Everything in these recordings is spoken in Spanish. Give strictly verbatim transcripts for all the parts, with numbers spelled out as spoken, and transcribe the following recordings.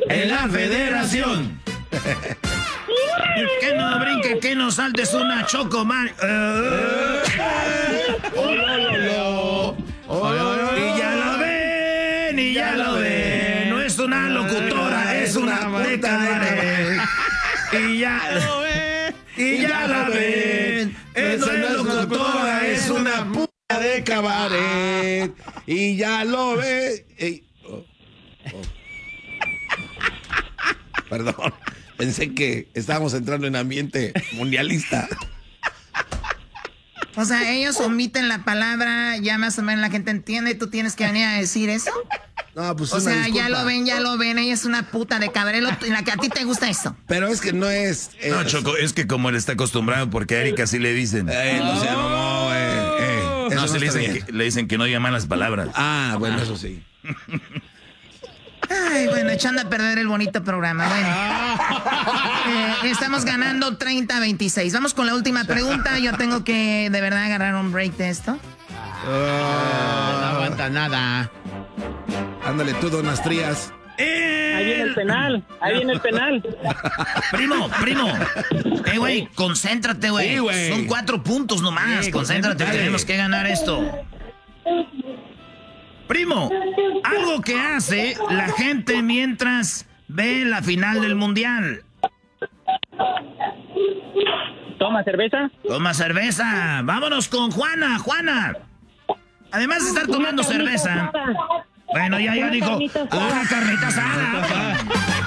en la federación. Que no brinque, que no saltes una chocomar. Y ya lo ven, y ya lo ven. No es una locutora, es una de cabaret. Y ya lo ven, y ya la ven. No es una locutora, es una puta de cabaret. Y ya lo ven. Oh, oh. Perdón. Pensé que estábamos entrando en ambiente mundialista. O sea, ellos omiten la palabra, ya más o menos la gente entiende, ¿tú tienes que venir a decir eso? No, pues o sea, disculpa. ya lo ven, ya lo ven, ella es una puta de cabrero, en la que a ti te gusta eso. Pero es que no es... es no, Choco, es que como él está acostumbrado, porque a Erika sí le dicen... Eh, no se mamó, eh, eh. No, Eso sí no le, está dicen bien. que, le dicen que no diga malas palabras. Ah, bueno, eso sí. Ay, bueno, echando a perder el bonito programa. Bueno, eh, estamos ganando treinta a veintiséis. Vamos con la última pregunta. Yo tengo que, de verdad, agarrar un break de esto. Oh, no aguanta nada. Ándale tú, Don Astrías. Ahí viene el penal, ahí viene el penal. Primo, primo. Eh, güey, concéntrate, güey. Sí, güey. Son cuatro puntos nomás. Sí, concéntrate, concéntrate. tenemos que ganar esto. Primo, algo que hace la gente mientras ve la final del mundial. Toma cerveza. Toma cerveza. Vámonos con Juana, Juana. Además de estar tomando cerveza. Bueno, ya, ya dijo. Ah, carnita asada.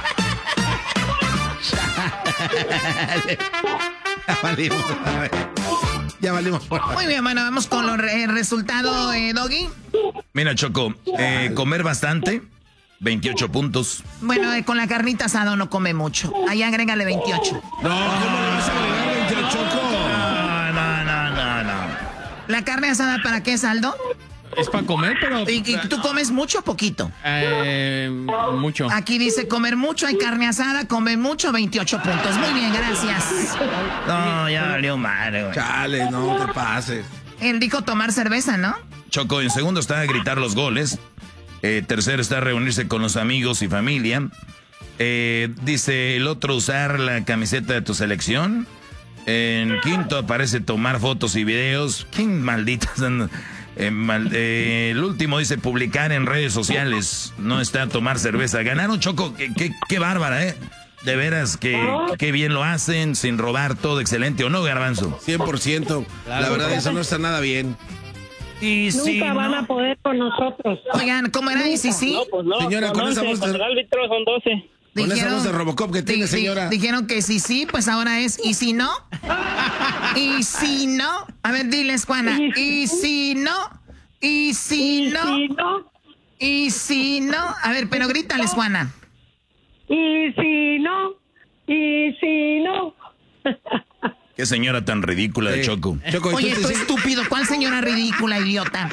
Ya valimos. A ver. Ya valimos. Muy bien, bueno, vamos con los re resultados, eh, Doggy. Mira, Choco, eh, comer bastante, veintiocho puntos. Bueno, eh, con la carnita asada no come mucho. Ahí agrégale veintiocho. No, ¿cómo le vas a agregar veintiocho, Choco? No, no, no, no, no. ¿La carne asada para qué, Saldo? Es para comer, pero... ¿Y, y tú comes mucho o poquito? Eh, mucho. Aquí dice comer mucho, hay carne asada, comer mucho, veintiocho puntos. Muy bien, gracias. No, ya valió madre, güey. Chale, no te pases. Él dijo tomar cerveza, ¿no? Choco, en segundo está a gritar los goles. Eh, tercero está a reunirse con los amigos y familia. Eh, dice el otro usar la camiseta de tu selección. En quinto aparece tomar fotos y videos. ¿Quién malditas andan? Eh, mal, eh, el último dice publicar en redes sociales. No está a tomar cerveza. Ganaron, Choco. Qué, qué, qué bárbara, ¿eh? De veras, que, que bien lo hacen, sin robar, todo excelente. ¿O no, Garbanzo? cien por ciento. Claro. La verdad, eso no está nada bien. Y Nunca si van no, a poder con nosotros. Oigan, ¿cómo era? ¿Y si sí? No, pues no. Señora, son con esa once, voz de- contra el árbitro son doce. Con esa voz de Robocop que tiene, di- di- señora. Dijeron que si sí, pues ahora es ¿y si no? ¿Y si no? A ver, diles, Juana. ¿Y si no? ¿Y si no? Y si no, ¿Y si no? A ver, pero grítales, Juana. y si no, y si no. qué señora tan ridícula de Sí. Choco. Choco, ¿y Oye, tú tú te sigues- estúpido. ¿Cuál señora ridícula, idiota?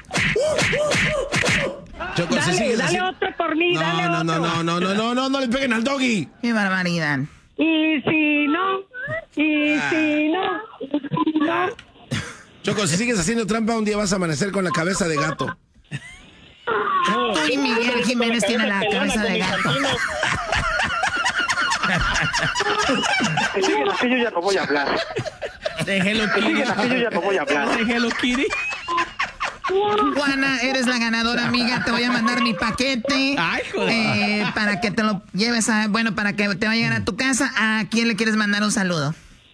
Choco, si Dale, sigues dale haciendo- otro por mí, No, dale no, no, otro. no, no, no, no, no, no le peguen al doggy. Qué barbaridad. Y si no, y si no, y si no. Choco, si sigues haciendo trampa, un día vas a amanecer con la cabeza de gato. Tú y Miguel Jiménez tienen la cabeza de gato. Que siguen así, yo ya no voy a hablar. Déjelo, Que Kiri. siguen así, yo ya no voy a hablar. Déjelo, Kiri. Juana, eres la ganadora, amiga. Te voy a mandar mi paquete. Ay, joder. eh, para que te lo lleves a... Bueno, para que te va a llegar a tu casa. ¿A quién le quieres mandar un saludo?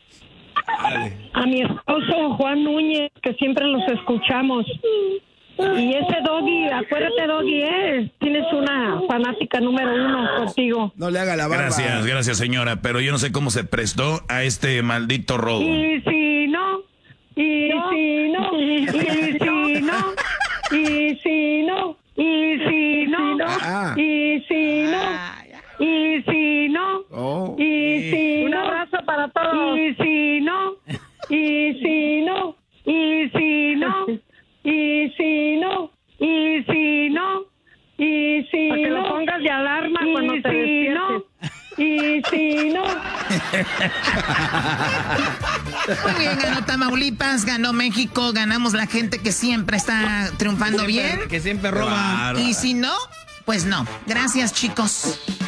A mi esposo Juan Núñez, que siempre los escuchamos. Y ese Doggy, acuérdate, Doggy, ¿eh? Tienes una fanática número uno contigo. No le haga la barba. Gracias, gracias, señora. Pero yo no sé cómo se prestó a este maldito robo. Y si no, y si no, y si no, y si no, y si no, Ah. y si no, y si no, Oh. y si no. Un abrazo para todos. Y si no, y si no, y si no, y si no, y si no, y si no. Para que lo pongas de alarma cuando te despiertes. Y si no. Muy bien, ganó Tamaulipas, ganó México, ganamos la gente que siempre está triunfando bien. Que siempre roba. Y si no, pues no. Gracias, chicos.